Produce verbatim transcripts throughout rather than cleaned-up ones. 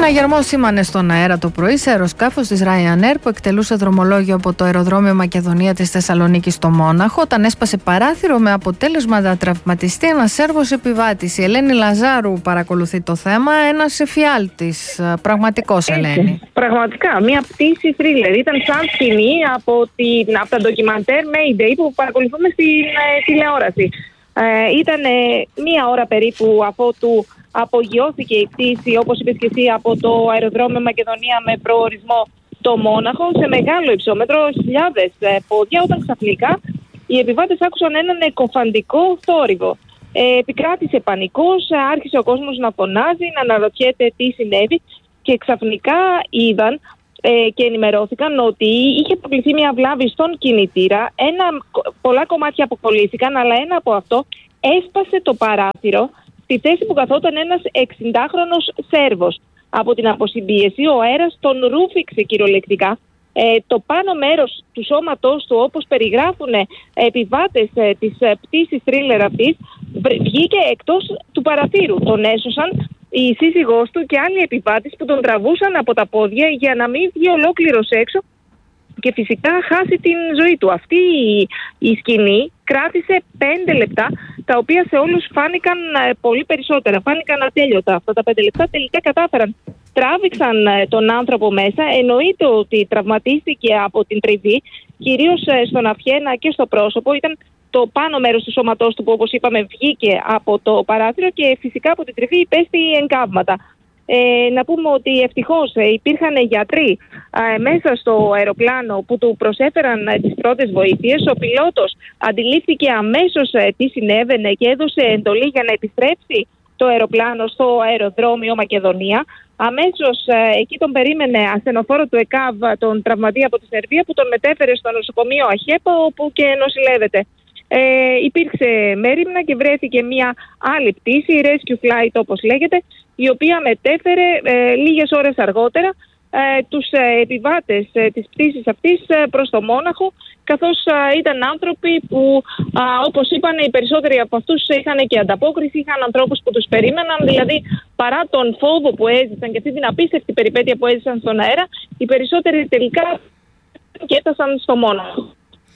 Συναγερμό σήμανε στον αέρα το πρωί σε αεροσκάφος της Ryanair που εκτελούσε δρομολόγιο από το αεροδρόμιο Μακεδονία της Θεσσαλονίκης στο Μόναχο, όταν έσπασε παράθυρο με αποτέλεσμα να τραυματιστεί ένας Σέρβος επιβάτης. Η Ελένη Λαζάρου παρακολουθεί το θέμα, ένας εφιάλτης. Πραγματικός, Ελένη. Πραγματικά, μια πτήση θρίλερ. Ήταν σαν σκηνή από, την, από τα ντοκιμαντέρ Mayday που παρακολουθούμε στην ε, τηλεόραση. Ε, ήταν ε, μία ώρα περίπου αφότου απογειώθηκε η πτήση, όπως είπες και εσύ, από το αεροδρόμιο Μακεδονία με προορισμό το Μόναχο, σε μεγάλο υψόμετρο, χιλιάδες ε, πόδια, όταν ξαφνικά οι επιβάτες άκουσαν έναν εκοφαντικό θόρυβο. Ε, επικράτησε πανικός, άρχισε ο κόσμος να φωνάζει, να αναρωτιέται τι συνέβη και ξαφνικά είδαν ε, και ενημερώθηκαν ότι είχε προκληθεί μια βλάβη στον κινητήρα. Ένα, πολλά κομμάτια αποκολλήθηκαν, αλλά ένα από αυτό έσπασε το παράθυρο στη θέση που καθόταν ένας εξηντάχρονος Σέρβος. Από την αποσυμπίεση ο αέρας τον ρούφηξε κυριολεκτικά. Ε, το πάνω μέρος του σώματός του, όπως περιγράφουν ε, επιβάτες ε, της ε, πτήσης θρίλερ αυτής, βγήκε εκτός του παραθύρου. Τον έσωσαν η σύζυγός του και άλλοι επιβάτες που τον τραβούσαν από τα πόδια για να μην βγει ολόκληρος έξω και φυσικά χάσει την ζωή του. Αυτή η, η σκηνή κράτησε πέντε λεπτά, τα οποία σε όλους φάνηκαν ε, πολύ περισσότερα. Φάνηκαν ατέλειωτα αυτά τα πέντε λεπτά. Τελικά κατάφεραν. Τράβηξαν ε, τον άνθρωπο μέσα. Εννοείται ότι τραυματίστηκε από την τριβή, κυρίως ε, στον αυχένα και στο πρόσωπο. Ήταν το πάνω μέρος του σώματός του που, όπως είπαμε, βγήκε από το παράθυρο και φυσικά από την τριβή υπέστη εγκάβματα. Ε, να πούμε ότι ευτυχώς ε, υπήρχαν γιατροί ε, μέσα στο αεροπλάνο που του προσέφεραν ε, τις πρώτες βοήθειες. Ο πιλότος αντιλήφθηκε αμέσως ε, τι συνέβαινε και έδωσε εντολή για να επιστρέψει το αεροπλάνο στο αεροδρόμιο Μακεδονία. Αμέσως ε, εκεί τον περίμενε ασθενοφόρο του ΕΚΑΒ, τον τραυματία από τη Σερβία, που τον μετέφερε στο νοσοκομείο Αχέπα, όπου και νοσηλεύεται. Ε, υπήρξε μέριμνα και βρέθηκε μια άλλη πτήση, η Rescue Flight όπως λέγεται, η οποία μετέφερε ε, λίγες ώρες αργότερα ε, τους ε, επιβάτες ε, της πτήσης αυτής ε, προς το Μόναχο, καθώς ε, ήταν άνθρωποι που, ε, όπως είπαν, οι περισσότεροι από αυτούς είχαν και ανταπόκριση, είχαν ανθρώπους που τους περίμεναν, δηλαδή παρά τον φόβο που έζησαν και αυτή την απίστευτη περιπέτεια που έζησαν στον αέρα, οι περισσότεροι τελικά και έφτασαν στο Μόναχο.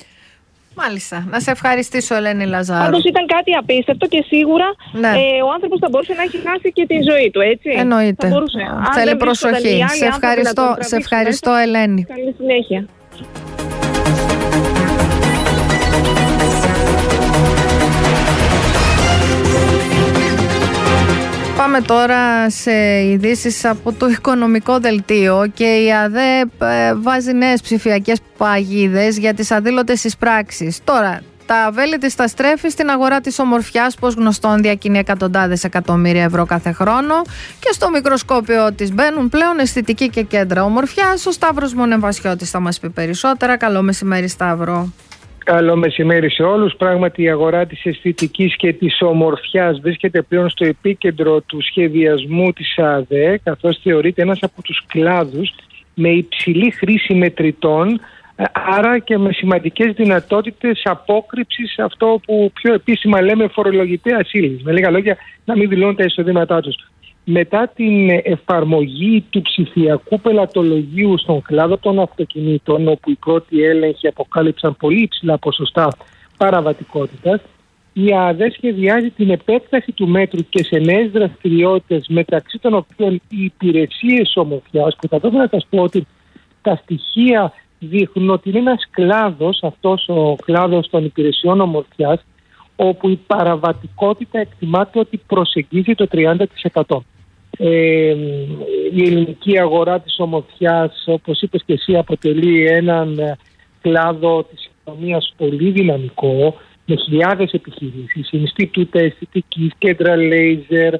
Μάλιστα. Να σε ευχαριστήσω, Ελένη Λαζάρου. Πάντως ήταν κάτι απίστευτο και σίγουρα ναι. ε, ο άνθρωπος θα μπορούσε να έχει χάσει και τη ζωή του, έτσι. Εννοείται. Θα μπορούσε. Θέλει προσοχή. Σε ευχαριστώ, σε ευχαριστώ, Ελένη. Καλή συνέχεια. Πάμε τώρα σε ειδήσεις από το οικονομικό δελτίο και η ΑΔΕ βάζει νέες ψηφιακές παγίδες για τις αδήλωτες εισπράξεις. Τώρα, τα βέλη της τα στρέφει στην αγορά της ομορφιάς, πως γνωστόν διακινεί εκατοντάδες εκατομμύρια ευρώ κάθε χρόνο, και στο μικροσκόπιο της μπαίνουν πλέον αισθητική και κέντρα ομορφιάς. Ο Σταύρος Μονεβασιώτης θα μας πει περισσότερα. Καλό μεσημέρι, Σταύρο. Καλό μεσημέρι σε όλους. Πράγματι, η αγορά της αισθητικής και της ομορφιάς βρίσκεται πλέον στο επίκεντρο του σχεδιασμού της ΑΔΕ, καθώς θεωρείται ένας από τους κλάδους με υψηλή χρήση μετρητών, άρα και με σημαντικές δυνατότητες απόκρυψης, αυτό που πιο επίσημα λέμε φορολογητέας ύλης. Με λίγα λόγια, να μην δηλώνουν τα εισοδήματά τους. Μετά την εφαρμογή του ψηφιακού πελατολογίου στον κλάδο των αυτοκινήτων, όπου οι πρώτοι έλεγχοι αποκάλυψαν πολύ υψηλά ποσοστά παραβατικότητας, η ΑΔΕ σχεδιάζει την επέκταση του μέτρου και σε νέες δραστηριότητες, μεταξύ των οποίων οι υπηρεσίες ομορφιάς, που θα πρέπει να σας πω ότι τα στοιχεία δείχνουν ότι είναι ένας κλάδος, αυτός ο κλάδος των υπηρεσιών ομορφιάς, όπου η παραβατικότητα εκτιμάται ότι προσεγγίζει το τριάντα τοις εκατό. Ε, η ελληνική αγορά της ομορφιάς, όπως είπες και εσύ, αποτελεί έναν κλάδο της οικονομίας πολύ δυναμικό, με χιλιάδες επιχειρήσεις, Ινστιτούτα Αισθητικής, κέντρα λέιζερ,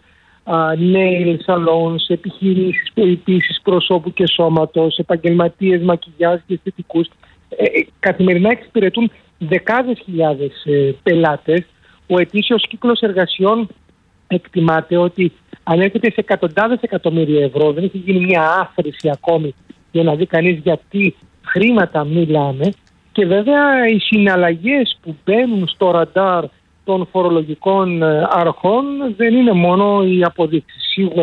nail salons, επιχειρήσεις περιποίησης προσώπου και σώματος, επαγγελματίες μακιγιάζ και αισθητικούς. Ε, καθημερινά εξυπηρετούν δεκάδες χιλιάδες ε, πελάτες. Ο ετήσιος κύκλος εργασιών εκτιμάται ότι ανέρχεται σε εκατοντάδες εκατομμύρια ευρώ. Δεν έχει γίνει μια άθροιση ακόμη για να δει κανείς γιατί χρήματα μιλάμε. Και βέβαια οι συναλλαγές που μπαίνουν στο ραντάρ των φορολογικών αρχών δεν είναι μόνο οι αποδείξεις. Σίγουρα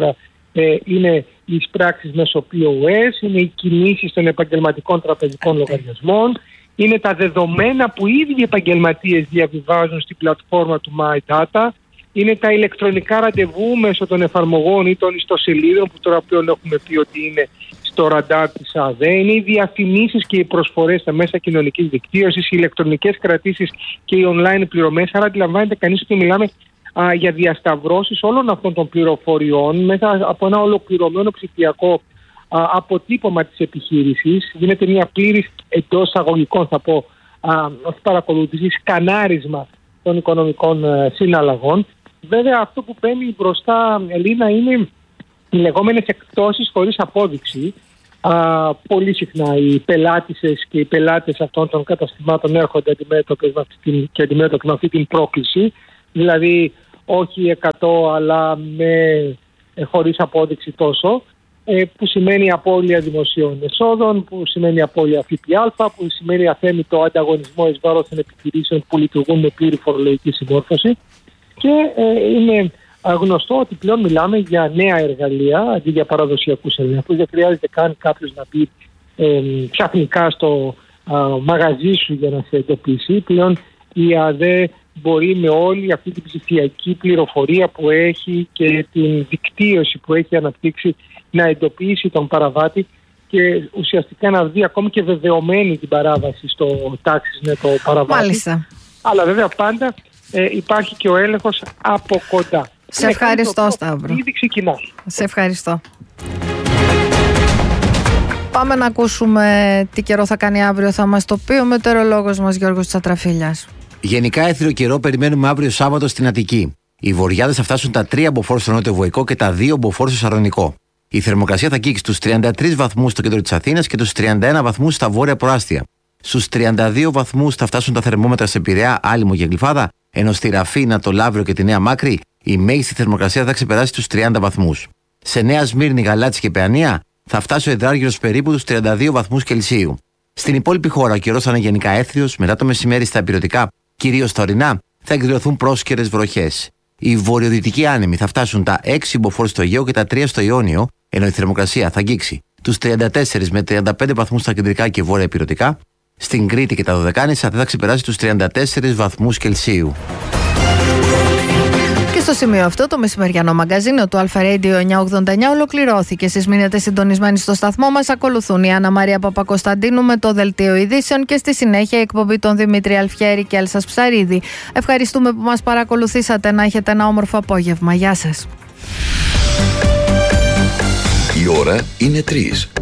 ε, είναι οι εισπράξεις μέσω πι ο ες, είναι οι κινήσεις των επαγγελματικών τραπεζικών λογαριασμών, είναι τα δεδομένα που οι ίδιοι επαγγελματίες διαβιβάζουν στην πλατφόρμα του MyData, είναι τα ηλεκτρονικά ραντεβού μέσω των εφαρμογών ή των ιστοσελίδων που τώρα πλέον έχουμε πει ότι είναι στο ραντάρ της ΑΔΕ, είναι οι διαφημίσεις και οι προσφορές στα μέσα κοινωνικής δικτύωσης, οι ηλεκτρονικές κρατήσεις και οι online πληρωμές. Άρα αντιλαμβάνεται κανείς ότι μιλάμε α, για διασταυρώσεις όλων αυτών των πληροφοριών μέσα από ένα ολοκληρωμένο ψηφιακό α, αποτύπωμα της επιχείρησης. Γίνεται μια πλήρης εντός αγωγικών, θα πω, α, όχι παρακολούθηση, σκανάρισμα των οικονομικών α, συναλλαγών. Βέβαια αυτό που παίρνει μπροστά, Ελίνα, είναι οι λεγόμενες εκπτώσεις χωρίς απόδειξη. Α, πολύ συχνά οι πελάτησες και οι πελάτες αυτών των καταστημάτων έρχονται αντιμέτωπες με αυτή την, και αντιμέτωπες με αυτή την πρόκληση. Δηλαδή όχι εκατό αλλά με, ε, χωρίς απόδειξη τόσο, ε, που σημαίνει απώλεια δημοσίων εσόδων, που σημαίνει απώλεια ΦΠΑ, που σημαίνει αθέμητο ανταγωνισμό εις βάρος των επιχειρήσεων που λειτουργούν με πλήρη φορολογική συμμόρφωση. Και ε, είναι γνωστό ότι πλέον μιλάμε για νέα εργαλεία αντί για παραδοσιακούς ελέγχους. Δεν χρειάζεται καν κάποιος να μπει ε, ξαφνικά στο α, μαγαζί σου για να σε εντοπίσει. Πλέον η ΑΔΕ μπορεί με όλη αυτή την ψηφιακή πληροφορία που έχει και την δικτύωση που έχει αναπτύξει να εντοπίσει τον παραβάτη και ουσιαστικά να δει ακόμη και βεβαιωμένη την παράβαση στο TaxisNet το παραβάτη. Μάλιστα. Αλλά βέβαια πάντα ε, υπάρχει και ο έλεγχος από κοντά. Σε ευχαριστώ, Σταύρο. Ήδη ξεκινά. Σε ευχαριστώ. Πάμε να ακούσουμε τι καιρό θα κάνει αύριο. Θα μας το πει ο μετεωρολόγος μας Γιώργος Τσατραφίλιας. Γενικά έθριο καιρό περιμένουμε αύριο Σάββατο στην Αττική. Οι βοριάδες θα φτάσουν τα τρία μποφόρ στο νότιο Βοϊκό και τα δύο μποφόρ στο Σαρδονικό. Η θερμοκρασία θα αγγίξει στους τριάντα τρεις βαθμούς στο κέντρο της Αθήνας και τους τριάντα ένα βαθμούς στα βόρεια προάστια. Στους τριάντα δύο βαθμούς θα φτάσουν τα θερμόμετρα σε Πειραιά, Άλυμο και Γλυφάδα, ενώ στη Ραφίνα, το Λαύριο και τη Νέα Μάκρη η μέγιστη θερμοκρασία θα ξεπεράσει τους τριάντα βαθμούς. Σε Νέα Σμύρνη, Γαλάτσι και Παιανία θα φτάσει ο υδράργυρος περίπου τους τριάντα δύο βαθμούς Κελσίου. Στην υπόλοιπη χώρα ο καιρός θα είναι γενικά έθριος, μετά το μεσημέρι στα ηπειρωτικά, κυρίως στα ορεινά, θα εκδηλωθούν πρόσκαιρες βροχές. Οι βορειοδυτικοί άνεμοι θα φτάσουν τα έξι μποφόρ στο Αιγαίο και τα τρία στο Ιόνιο, ενώ η θερμοκρασία θα αγγίξει τους τριάντα τέσσερα με τριάντα πέντε βαθμούς στα κεντρικά και βόρεια ηπειρωτικά. Στην Κρήτη και τα Δωδεκάνησα δεν θα ξεπεράσει τους τριάντα τέσσερα βαθμούς Κελσίου. Και στο σημείο αυτό το μεσημεριανό μαγκαζίνο του Αλφα Radio εννιακόσια ογδόντα εννιά ολοκληρώθηκε. Εσείς μείνετε συντονισμένοι στο σταθμό μας. Ακολουθούν η Άννα Μαρία Παπακοσταντίνου με το Δελτίο Ειδήσεων και στη συνέχεια η εκπομπή των Δημήτρη Αλφιέρη και Έλσας Ψαρίδη. Ευχαριστούμε που μας παρακολουθήσατε. Να έχετε ένα όμορφο απόγευμα. Γεια σας. Η ώρα είναι τρεις.